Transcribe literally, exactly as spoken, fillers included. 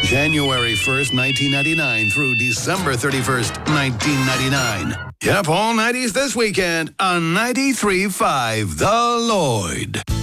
January first, nineteen ninety-nine through December thirty-first, nineteen ninety-nine. Yep, all nineties this weekend on ninety-three point five The Lloyd.